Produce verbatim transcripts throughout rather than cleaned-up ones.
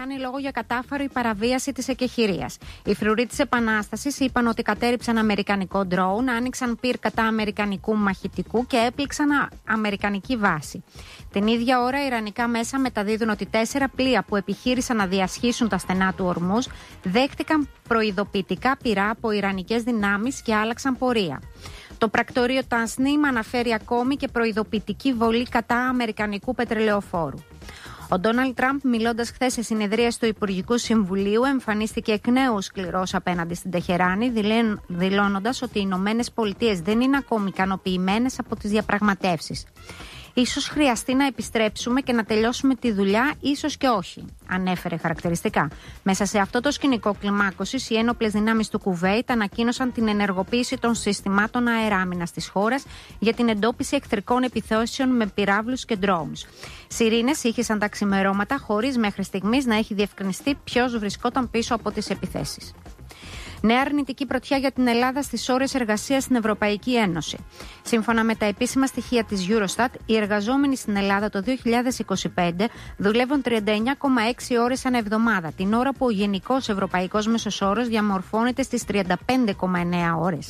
κάνει λόγο για κατάφορη παραβίαση της εκεχηρίας. Οι φρουροί της Επανάστασης είπαν ότι κατέρριψαν αμερικανικό ντρόουν, άνοιξαν πυρ κατά αμερικανικού μαχητικού και έπληξαν αμερικανική βάση. Την ίδια ώρα, οι ιρανικά μέσα μεταδίδουν ότι τέσσερα πλοία που επιχείρησαν να διασχίσουν τα στενά του Ορμούζ δέχτηκαν προειδοποιητικά πυρά από ιρανικές δυνάμεις και άλλαξαν πορεία. Το πρακτορείο Τανσνίμ αναφέρει ακόμη και προειδοποιητική βολή κατά αμερικανικού πετρελαιοφόρου. Ο Ντόναλντ Τραμπ, μιλώντας χθες σε συνεδρίαση του Υπουργικού Συμβουλίου, εμφανίστηκε εκ νέου σκληρός απέναντι στην Τεχεράνη, δηλώνοντας ότι οι Ηνωμένες Πολιτείες δεν είναι ακόμη ικανοποιημένες από τις διαπραγματεύσεις. Ίσως χρειαστεί να επιστρέψουμε και να τελειώσουμε τη δουλειά, ίσως και όχι, ανέφερε χαρακτηριστικά. Μέσα σε αυτό το σκηνικό κλιμάκωσης, οι ένοπλες δυνάμεις του Κουβέιτ ανακοίνωσαν την ενεργοποίηση των συστημάτων αεράμινας της χώρας για την εντόπιση εχθρικών επιθέσεων με πυράβλους και drones. Σιρήνες ήχησαν τα ξημερώματα, χωρίς μέχρι στιγμής να έχει διευκρινιστεί ποιος βρισκόταν πίσω από τις επιθέσεις. Νέα αρνητική πρωτιά για την Ελλάδα στις ώρες εργασίας στην Ευρωπαϊκή Ένωση. Σύμφωνα με τα επίσημα στοιχεία της Eurostat, οι εργαζόμενοι στην Ελλάδα το δύο χιλιάδες είκοσι πέντε δουλεύουν τριάντα εννιά κόμμα έξι ώρες ανά εβδομάδα, την ώρα που ο γενικός ευρωπαϊκός μέσος όρος διαμορφώνεται στις τριάντα πέντε κόμμα εννέα ώρες.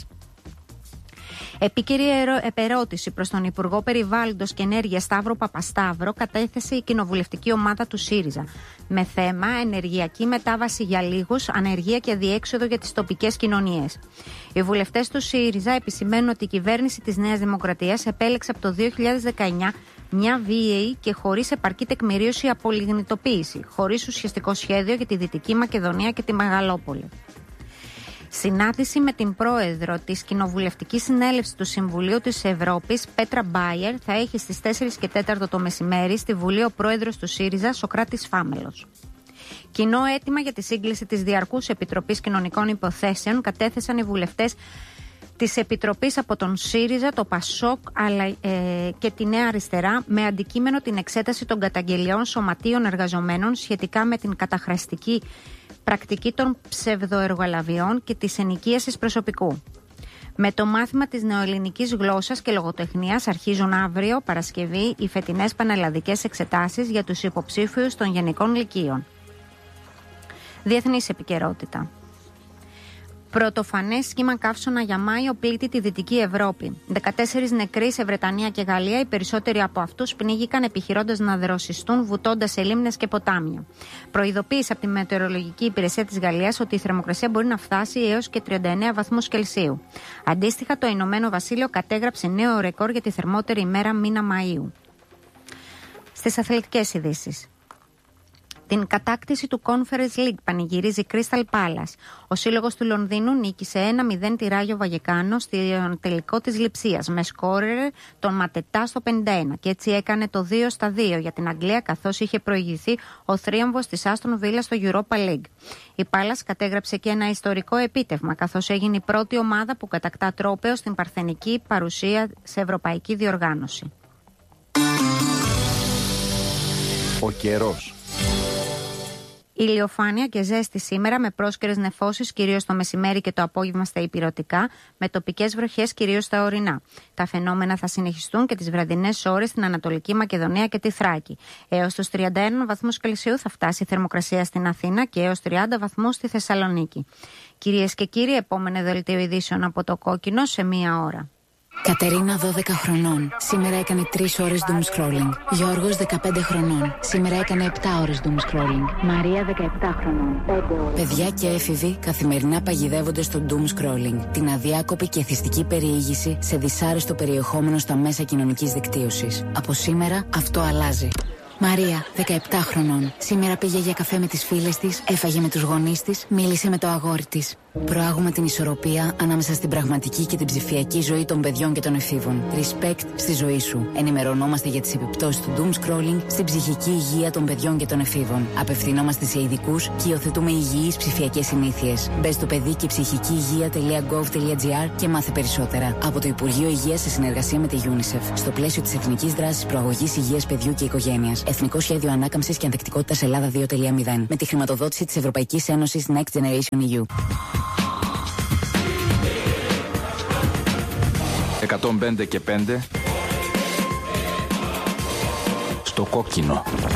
Επίκαιρη επερώτηση προς τον Υπουργό Περιβάλλοντος και Ενέργειας Σταύρο Παπασταύρο κατέθεσε η κοινοβουλευτική ομάδα του ΣΥΡΙΖΑ με θέμα ενεργειακή μετάβαση για λίγους, ανεργία και αδιέξοδο για τις τοπικές κοινωνίες. Οι βουλευτές του ΣΥΡΙΖΑ επισημαίνουν ότι η κυβέρνηση της Νέας Δημοκρατίας επέλεξε από το δύο χιλιάδες δεκαεννιά μια βίαιη και χωρίς επαρκή τεκμηρίωση απολιγνητοποίηση, χωρίς ουσιαστικό σχέδιο για τη Δυτική Μακεδονία και τη Μεγαλόπολη. Συνάντηση με την πρόεδρο της Κοινοβουλευτικής Συνέλευσης του Συμβουλίου της Ευρώπης, Πέτρα Μπάιερ, θα έχει στις τέσσερις και τέσσερα το μεσημέρι στη Βουλή ο πρόεδρος του ΣΥΡΙΖΑ, Σωκράτης Φάμελος. Κοινό αίτημα για τη σύγκληση της Διαρκούς Επιτροπής Κοινωνικών Υποθέσεων κατέθεσαν οι βουλευτές της Επιτροπής από τον ΣΥΡΙΖΑ, το ΠΑΣΟΚ αλλά, ε, και τη Νέα Αριστερά με αντικείμενο την εξέταση των καταγγελιών σωματείων εργαζομένων σχετικά με την καταχρηστική πρακτική των ψευδοεργολαβιών και της ενοικίασης προσωπικού. Με το μάθημα της νεοελληνικής γλώσσας και λογοτεχνίας αρχίζουν αύριο, Παρασκευή, οι φετινές πανελλαδικές εξετάσεις για τους υποψήφιους των γενικών λυκείων. Διεθνής επικαιρότητα. Πρωτοφανές σχήμα καύσωνα για Μάιο πλήττει τη Δυτική Ευρώπη. δεκατέσσερις νεκροί σε Βρετανία και Γαλλία, οι περισσότεροι από αυτούς πνίγηκαν επιχειρώντας να δροσιστούν βουτώντας σε λίμνες και ποτάμια. Προειδοποίησε από τη Μετεωρολογική Υπηρεσία της Γαλλίας ότι η θερμοκρασία μπορεί να φτάσει έως και τριάντα εννέα βαθμούς Κελσίου. Αντίστοιχα, το Ηνωμένο Βασίλειο κατέγραψε νέο ρεκόρ για τη θερμότερη ημέρα μήνα Μαΐου. Στις αθλητικές ειδήσεις. Την κατάκτηση του Conference League πανηγυρίζει Crystal Palace. Ο σύλλογος του Λονδίνου νίκησε ένα μηδέν τη Ράγιο Βαγεκάνο στο τελικό της Λειψίας με σκόρερ τον Ματετά στο πενήντα ένα και έτσι έκανε το δύο στα δύο για την Αγγλία, καθώς είχε προηγηθεί ο θρίαμβος της Άστον Βίλα στο Europa League. Η Palace κατέγραψε και ένα ιστορικό επίτευγμα, καθώς έγινε η πρώτη ομάδα που κατακτά τρόπαιο στην παρθενική παρουσία σε ευρωπαϊκή διοργάνωση. Ο καιρός. Ηλιοφάνεια και ζέστη σήμερα με πρόσκαιρες νεφώσεις κυρίως το μεσημέρι και το απόγευμα στα ηπειρωτικά, με τοπικές βροχές κυρίως στα ορεινά. Τα φαινόμενα θα συνεχιστούν και τις βραδινές ώρες στην Ανατολική Μακεδονία και τη Θράκη. Έως τους τριάντα ένα βαθμούς Κελσίου θα φτάσει η θερμοκρασία στην Αθήνα και έως τριάντα βαθμούς στη Θεσσαλονίκη. Κυρίες και κύριοι, επόμενο δελτίο ειδήσεων από το Κόκκινο σε μία ώρα. Κατερίνα, δώδεκα χρονών. Σήμερα έκανε τρεις ώρες doom scrolling. Γιώργος, δεκαπέντε χρονών. Σήμερα έκανε επτά ώρες doom scrolling. Μαρία, δεκαεπτά χρονών. πέντε ώρες. Παιδιά και έφηβοι καθημερινά παγιδεύονται στο doom scrolling. Την αδιάκοπη και εθιστική περιήγηση σε δυσάρεστο περιεχόμενο στα μέσα κοινωνικής δικτύωσης. Από σήμερα αυτό αλλάζει. Μαρία, δεκαεπτά χρονών. Σήμερα πήγε για καφέ με τις φίλες της, έφαγε με τους γονείς της, μίλησε με το αγόρι της. Προάγουμε την ισορροπία ανάμεσα στην πραγματική και την ψηφιακή ζωή των παιδιών και των εφήβων. Respect στη ζωή σου. Ενημερωνόμαστε για τις επιπτώσεις του doom scrolling στην ψυχική υγεία των παιδιών και των εφήβων. Απευθυνόμαστε σε ειδικούς και υιοθετούμε υγιείς ψηφιακές συνήθειες. Μπες στο παιδί και ψυχική υγεία.gov.gr και μάθε περισσότερα. Από το Υπουργείο Υγείας σε συνεργασία με τη UNICEF. Στο πλαίσιο της Εθνικής Δράσης Προαγωγής Υγείας Παιδιού και Οικογένειας. Εθνικό Σχέδιο Ανάκαμψης και Ανθεκτικότητας Ελλάδα δύο κόμμα μηδέν. Με τη χρηματοδότηση της Ευρωπαϊκής Ένωσης Next Generation ι γιου. εκατόν πέντε και πέντε στο Κόκκινο.